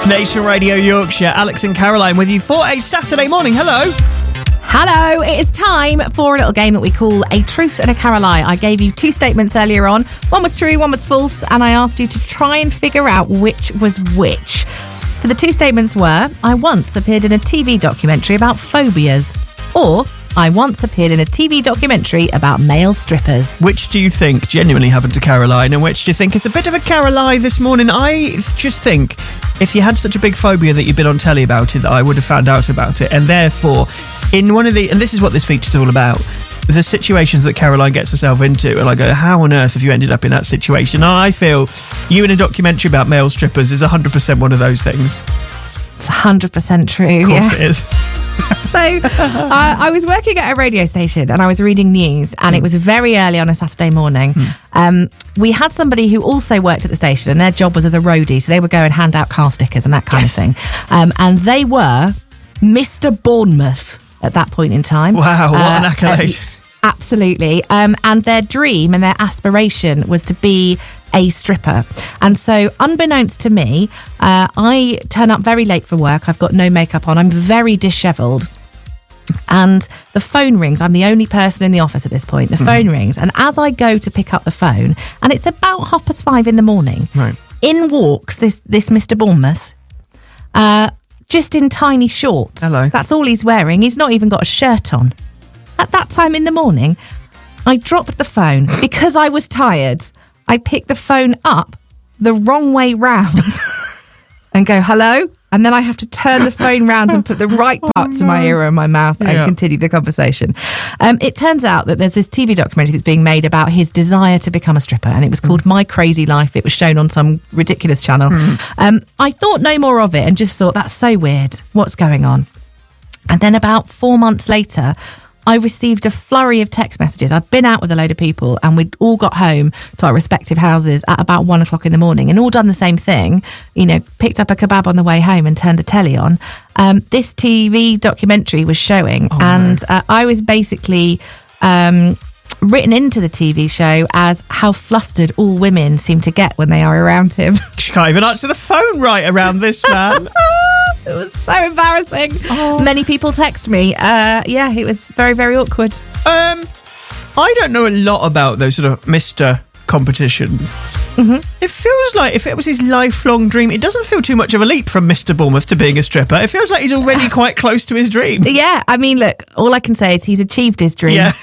Nation Radio Yorkshire, Alex and Caroline with you for a Saturday morning. Hello. Hello, it is time for a little game that we call a truth and a Caroline. I gave you two statements earlier on. One was true, one was false, and I asked you to try and figure out which was which. So the two statements were, I once appeared in a TV documentary about phobias, or I once appeared in a TV documentary about male strippers. Which do you think genuinely happened to Caroline, and which do you think is a bit of a Caroline this morning? I just think if you had such a big phobia that you'd been on telly about it, that I would have found out about it, and therefore, in one of the, and this is what this feature's all about, the situations that Caroline gets herself into, and I go, how on earth have you ended up in that situation? And I feel you in a documentary about male strippers is 100% one of those things. It's 100% true. Of course it is. So I was working at a radio station and I was reading news, and it was very early on a Saturday morning. We had somebody who also worked at the station, and their job was as a roadie, so they would go and hand out car stickers and that kind of thing. And they were Mr. Bournemouth at that point in time. Wow, what an accolade. Absolutely. And their dream and their aspiration was to be a stripper. And so, unbeknownst to me, I turn up very late for work. I've got no makeup on. I'm very dishevelled. And the phone rings. I'm the only person in the office at this point. The phone rings. And as I go to pick up the phone, and it's about 5:30 in the morning, Right. in walks this Mr. Bournemouth, just in tiny shorts. Hello. That's all he's wearing. He's not even got a shirt on. At that time in the morning, I dropped the phone because I was tired. I picked the phone up the wrong way round and go, hello? And then I have to turn the phone round and put the right part to my ear and my mouth and continue the conversation. It turns out that there's this TV documentary that's being made about his desire to become a stripper, and it was called My Crazy Life. It was shown on some ridiculous channel. I thought no more of it and just thought, that's so weird. What's going on? And then about 4 months later, I received a flurry of text messages. I'd been out with a load of people and we'd all got home to our respective houses at about 1 o'clock in the morning and all done the same thing, you know, picked up a kebab on the way home and turned the telly on. This TV documentary was showing I was basically written into the TV show as how flustered all women seem to get when they are around him. She can't even answer the phone right around this man. It was so embarrassing. Many people text me. It was very, very awkward. I don't know a lot about those sort of Mr. competitions. It feels like if it was his lifelong dream, it doesn't feel too much of a leap from Mr. Bournemouth to being a stripper. It feels like he's already quite close to his dream. Yeah, I mean, look, all I can say is he's achieved his dream. Yeah.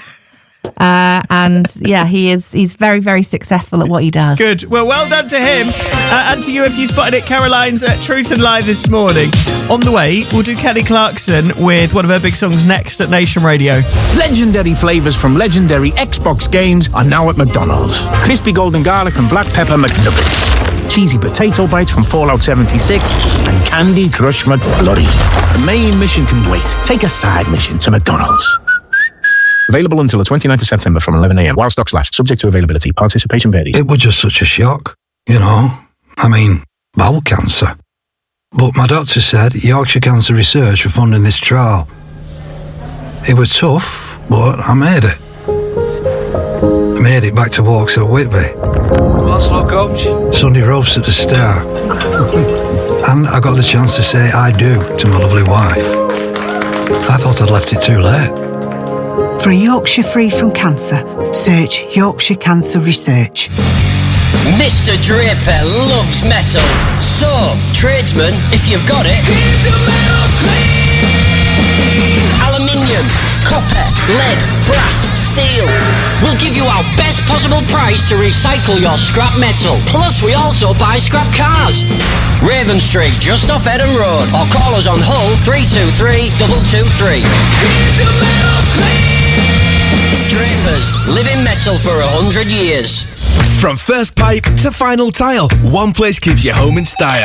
He's very, very successful at what he does. Good. Well done to him. And to you if you spotted it, Caroline's Truth and Lie this morning. On the way, we'll do Kelly Clarkson with one of her big songs next at Nation Radio. Legendary flavours from legendary Xbox games are now at McDonald's. Crispy golden garlic and black pepper McNuggets. Cheesy potato bites from Fallout 76 and Candy Crush McFlurry. The main mission can wait. Take a side mission to McDonald's. Available until the 29th of September from 11 a.m. while stocks last, subject to availability. Participation varies. It was just such a shock, you know. I mean, bowel cancer. But my doctor said Yorkshire Cancer Research were funding this trial. It was tough, but I made it. I made it back to walks at Whitby. What's up, coach? Sunday roast at the Star. And I got the chance to say I do to my lovely wife. I thought I'd left it too late. For a Yorkshire free from cancer, search Yorkshire Cancer Research. Mr. Draper loves metal. So, tradesman, if you've got it, keep the metal clean. Aluminium, copper, lead, brass, steel. We'll give you our best possible price to recycle your scrap metal. Plus, we also buy scrap cars. Raven Street, just off Eden Road. Or call us on Hull 323 223. Keep the metal clean. Drapers, living metal for 100 years. From first pipe to final tile, one place keeps you home in style.